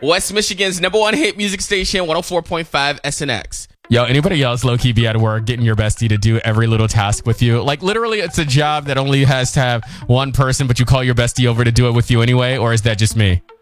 West Michigan's #1 hit music station, 104.5 SNX. Yo, anybody else low-key be at work getting your bestie to do every little task with you? Like, literally, it's a job that only has to have one person, but you call your bestie over to do it with you anyway, or is that just me?